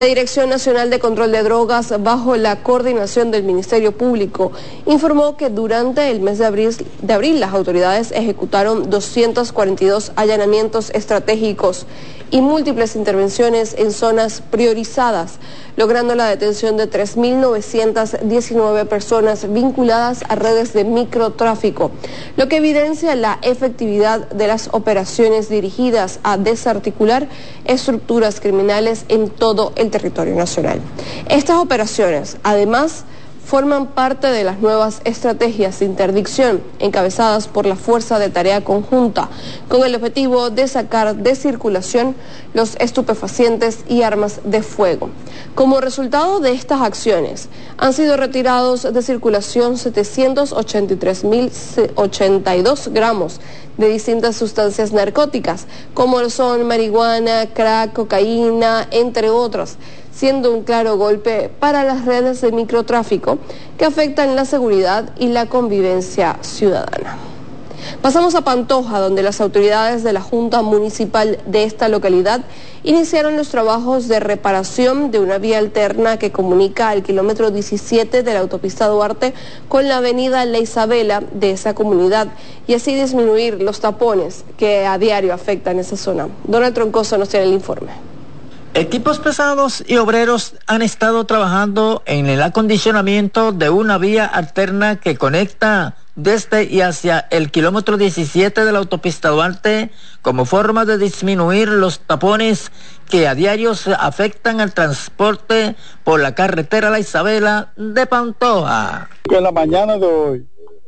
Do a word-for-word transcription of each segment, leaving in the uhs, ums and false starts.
La Dirección Nacional de Control de Drogas, bajo la coordinación del Ministerio Público, informó que durante el mes de abril, de abril las autoridades ejecutaron doscientos cuarenta y dos allanamientos estratégicos y múltiples intervenciones en zonas priorizadas, logrando la detención de tres mil novecientas diecinueve personas vinculadas a redes de microtráfico, lo que evidencia la efectividad de las operaciones dirigidas a desarticular estructuras criminales en todo el territorio nacional. Estas operaciones, además, forman parte de las nuevas estrategias de interdicción encabezadas por la Fuerza de Tarea Conjunta, con el objetivo de sacar de circulación los estupefacientes y armas de fuego. Como resultado de estas acciones, han sido retirados de circulación setecientos ochenta y tres mil ochenta y dos gramos de distintas sustancias narcóticas, como son marihuana, crack, cocaína, entre otras, siendo un claro golpe para las redes de microtráfico que afectan la seguridad y la convivencia ciudadana. Pasamos a Pantoja, donde las autoridades de la Junta Municipal de esta localidad iniciaron los trabajos de reparación de una vía alterna que comunica el kilómetro diecisiete de la autopista Duarte con la avenida La Isabela de esa comunidad y así disminuir los tapones que a diario afectan esa zona. Donald Troncoso nos tiene el informe. Equipos pesados y obreros han estado trabajando en el acondicionamiento de una vía alterna que conecta desde y hacia el kilómetro diecisiete de la autopista Duarte como forma de disminuir los tapones que a diario afectan al transporte por la carretera La Isabela de Pantoja. En la mañana de hoy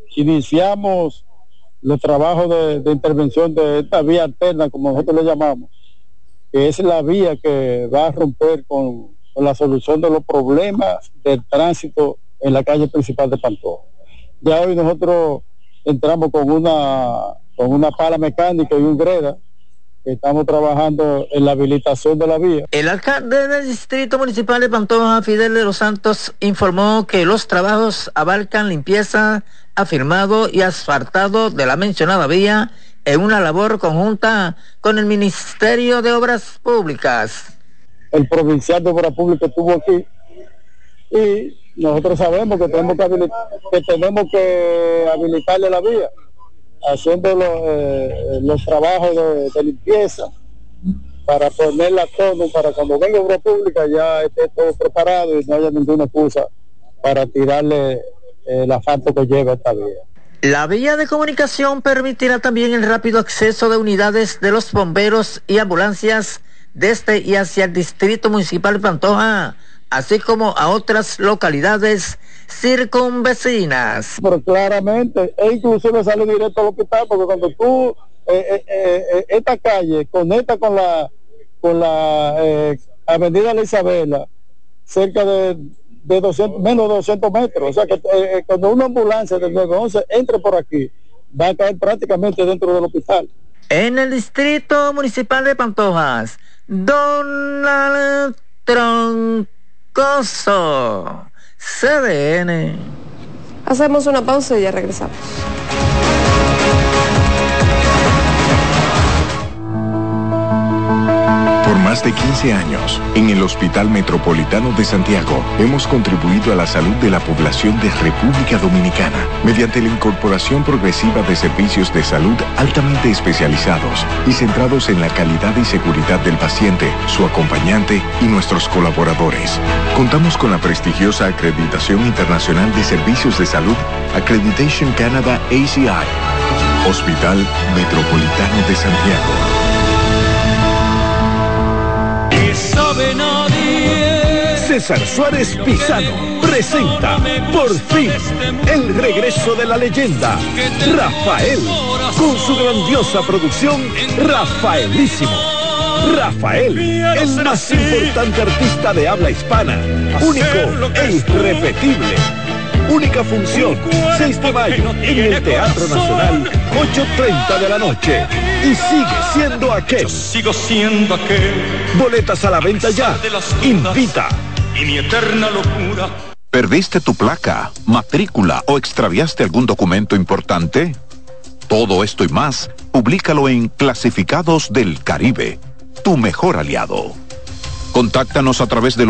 iniciamos los trabajos de, de intervención de esta vía alterna, como nosotros le llamamos, que es la vía que va a romper con, con la solución de los problemas del tránsito en la calle principal de Pantoja. Ya hoy nosotros entramos con una, con una pala mecánica y un greda, que estamos trabajando en la habilitación de la vía. El alcalde del Distrito Municipal de Pantoja, Fidel de los Santos, informó que los trabajos abarcan limpieza, afirmado y asfaltado de la mencionada vía en una labor conjunta con el Ministerio de Obras Públicas. El provincial de Obras Públicas estuvo aquí y nosotros sabemos que tenemos que, habilitar, que, tenemos que habilitarle la vía, haciendo los, eh, los trabajos de, de limpieza para ponerla a tono, para cuando venga Obras Públicas ya esté todo preparado y no haya ninguna excusa para tirarle eh, el asfalto que lleva esta vía. La vía de comunicación permitirá también el rápido acceso de unidades de los bomberos y ambulancias desde y hacia el Distrito Municipal de Pantoja, así como a otras localidades circunvecinas. Pero claramente, e inclusive sale directo al hospital, porque cuando tú, eh, eh, eh, esta calle conecta con la, con la eh, avenida La Isabela, cerca de de doscientos, menos de doscientos metros, o sea que eh, cuando una ambulancia del nueve once entre por aquí, va a caer prácticamente dentro del hospital. En el Distrito Municipal de Pantojas, Donald Troncoso, C D N. Hacemos una pausa y ya regresamos. Por más de quince años, en el Hospital Metropolitano de Santiago, hemos contribuido a la salud de la población de República Dominicana mediante la incorporación progresiva de servicios de salud altamente especializados y centrados en la calidad y seguridad del paciente, su acompañante y nuestros colaboradores. Contamos con la prestigiosa acreditación internacional de servicios de salud Accreditation Canada A C I. Hospital Metropolitano de Santiago. César Suárez Pisano presenta por fin el regreso de la leyenda Rafael, con su grandiosa producción Rafaelísimo. Rafael, el más importante artista de habla hispana, único e irrepetible. Única función, seis de mayo, en el Teatro Nacional, ocho y treinta de la noche. Y sigue siendo aquel. Yo sigo siendo aquel. Boletas a la venta ya. Invita. Y mi eterna locura. ¿Perdiste tu placa, matrícula o extraviaste algún documento importante? Todo esto y más, públicalo en Clasificados del Caribe, tu mejor aliado. Contáctanos a través de